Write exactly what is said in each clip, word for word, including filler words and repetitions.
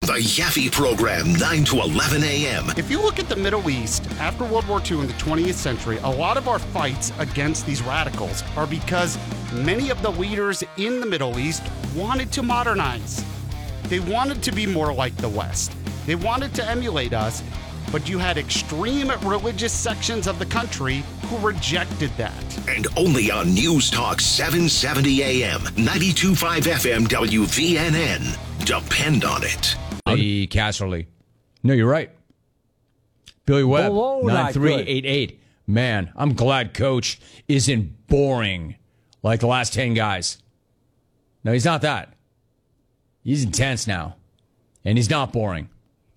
The Yaffe Program, nine to eleven a.m. If you look at the Middle East, after World War Two in the twentieth century, a lot of our fights against these radicals are because many of the leaders in the Middle East wanted to modernize. They wanted to be more like the West. They wanted to emulate us, but you had extreme religious sections of the country who rejected that. And only on News Talk seven seventy a.m., ninety-two point five F M W V N N. Depend on it. The Casserly. No, you're right. Billy Webb, nine three eight eight. Man, I'm glad Coach isn't boring like the last ten guys. No, he's not that. He's intense now. And he's not boring.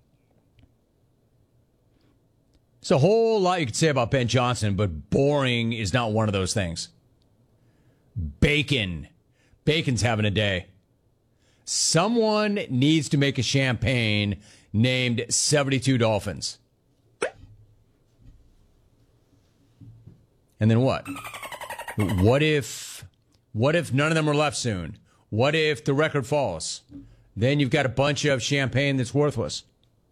There's a whole lot you could say about Ben Johnson, but boring is not one of those things. Bacon. Bacon's having a day. Someone needs to make a champagne named seventy-two Dolphins. And then what? What if what if none of them are left soon? What if the record falls? Then you've got a bunch of champagne that's worthless.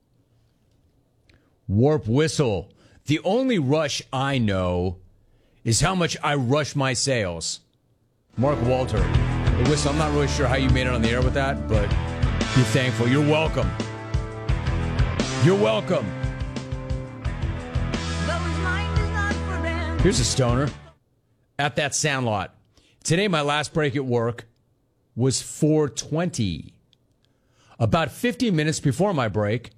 Warp whistle. The only rush I know is how much I rush my sales. Mark Walter. Hey, Whistle, I'm not really sure how you made it on the air with that, but be thankful. You're welcome. You're welcome. Here's a stoner at that Sandlot. Today, my last break at work was four twenty. About fifteen minutes before my break,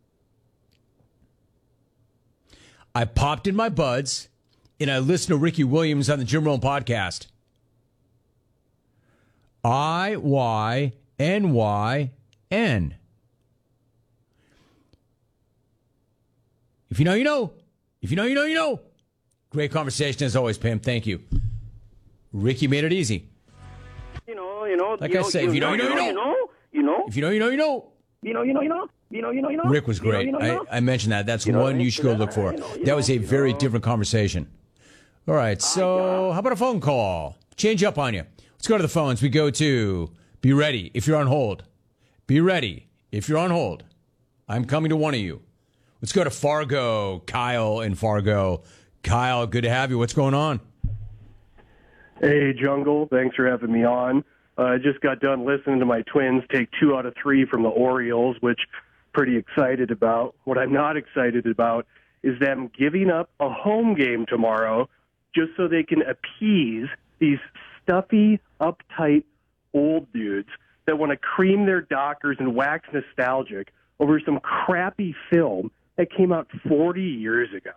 I popped in my buds and I listened to Ricky Williams on the Jim Rome podcast. I Y N Y N. If you know, you know. If you know, you know, you know. Great conversation as always, Pam. Thank you. Ricky made it easy. You know, you know. Like you I know, say, you if you know, know, you know, you know. You know. If you know, you know, you know. You know, you know, you know. You know, you know, you know. Rick was great. You know, you know, you know. I, I mentioned that. That's You know, one you should go look for. you know, you That was a know, very you know. different conversation. All right, so how about a phone call? Change up on you. Let's go to the phones. We go to, be ready if you're on hold. Be ready if you're on hold. I'm coming to one of you. Let's go to Fargo. Kyle in Fargo. Kyle, good to have you. What's going on? Hey, Jungle. Thanks for having me on. Uh, I just got done listening to my Twins take two out of three from the Orioles, which pretty excited about. What I'm not excited about is them giving up a home game tomorrow just so they can appease these stuffy, uptight old dudes that want to cream their dockers and wax nostalgic over some crappy film that came out forty years ago.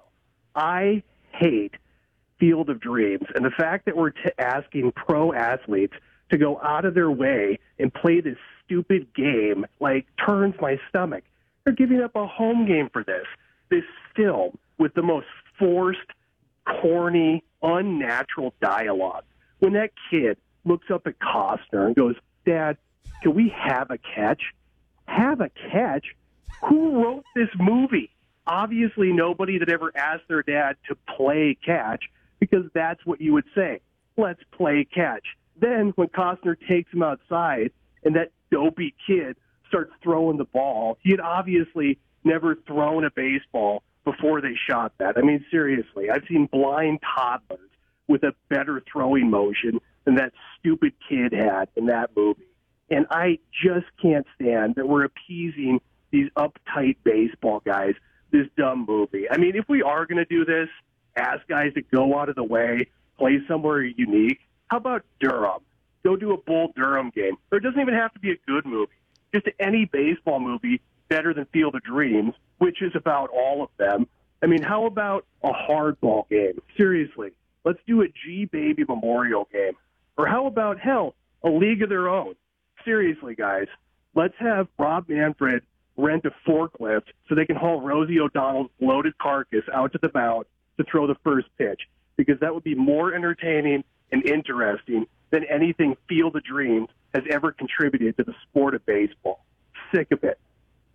I hate Field of Dreams, and the fact that we're t- asking pro athletes to go out of their way and play this stupid game, like, turns my stomach. They're giving up a home game for this. This film with the most forced, corny, unnatural dialogue. When that kid looks up at Costner and goes, Dad, can we have a catch? Have a catch? Who wrote this movie? Obviously nobody that ever asked their dad to play catch, because that's what you would say. Let's play catch. Then when Costner takes him outside and that dopey kid starts throwing the ball, he had obviously never thrown a baseball before they shot that. I mean, seriously, I've seen blind toddlers with a better throwing motion than that stupid kid had in that movie. And I just can't stand that we're appeasing these uptight baseball guys, this dumb movie. I mean, if we are going to do this, ask guys to go out of the way, play somewhere unique. How about Durham? Go do a Bull Durham game. Or it doesn't even have to be a good movie. Just any baseball movie better than Field of Dreams, which is about all of them. I mean, how about a hardball game? Seriously, let's do a G-Baby Memorial game. Or how about, hell, a League of Their Own? Seriously, guys, let's have Rob Manfred rent a forklift so they can haul Rosie O'Donnell's bloated carcass out to the mound to throw the first pitch, because that would be more entertaining and interesting than anything Field of Dreams has ever contributed to the sport of baseball. Sick of it.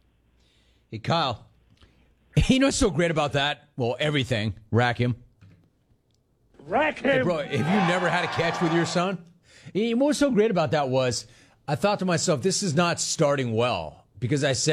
Hey, Kyle, you know what's so great about that? Well, everything. Rack him. Rack him! Hey, bro, have you never had a catch with your son? You know what's so great about that was I thought to myself, this is not starting well, because I said,